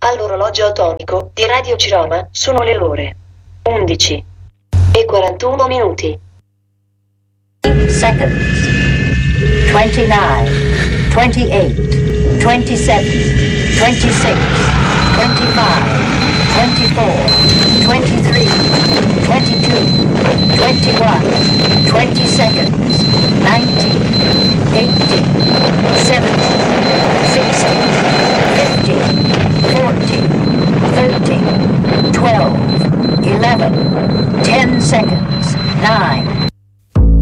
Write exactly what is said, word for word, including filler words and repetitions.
All'orologio atomico di Radio Ciroma sono le ore undici e quarantuno minuti. Seconds. twenty-nine, twenty-eight, twenty-seven, twenty-six, twenty-five, twenty-four, twenty-three, twenty-two, twenty-one, twenty seconds, nineteen, eighteen, seventeen, sixteen, fifteen, fourteen, thirteen, twelve, eleven, ten seconds, nine,